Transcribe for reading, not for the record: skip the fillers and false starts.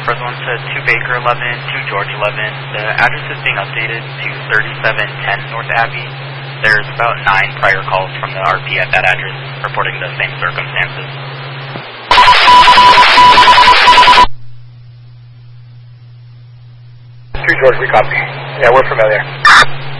first one to 2 Baker 11, 2 George 11. The address is being updated to 3710 North Abbey. There's about 9 prior calls from the RP at that address reporting the same circumstances. 3 George, we copy. Yeah, we're familiar.